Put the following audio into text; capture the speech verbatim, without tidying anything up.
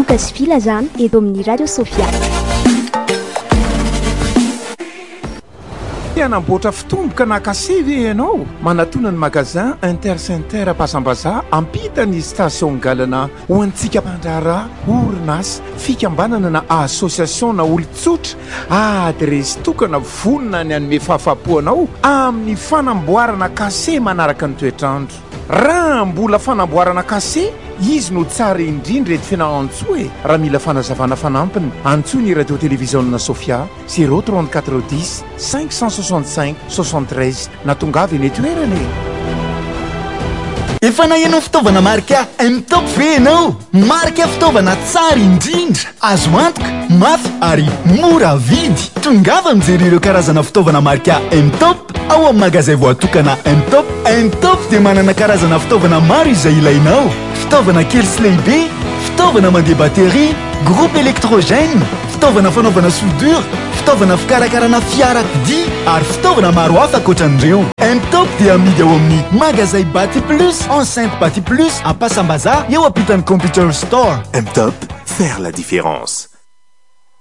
vahoaka sy filazana eto amin'ny radio Sofia. Anamboatra fitomboka na kasevy ianao manatona ny magazin Intercenter Pasambaza ampita ny station galana ho antsika mpandrara orinasa fikambanana na association na olon-tsotra adresy tokana vonona ny anome fahafapoanao amin'ny fanamboarana kase manaraka ny toetrandro. Raha mbola fanamboarana kase izy no tsara indrindra ety fianahantsoa e. Raha mila fanazavana fanampiny antsoa ny radio télévision Sofia zéro trente-quatre dix cinq cent soixante-cinq soixante-treize na tongavy eny toerana. Efa nahenao fitaovana marika M-Top ve ianao? Marika fitaovana tsara indrindra, azo antoka, mafy ary mora vidy. Tongava mijery ireo karazana fitaovana marika M-Top ao amin'ny magazay voatokana M-Top. M-Top dia manana karazana fitaovana maro izay ilainao. Fitaovana kely sy lehibe, fitaovana mandeha batterie, groupe électrogène, fitaovana fanaovana soudure, fitaovana fikarakarana fiarakodia ary fitaovana maro hafa ankoatran'ireo. M-Top dia amidy ao amin'ny magazay Bati Plus, enceinte Bati Plus à Passambaza eo ampitan'ny Computer Store. M-Top, faire la différence.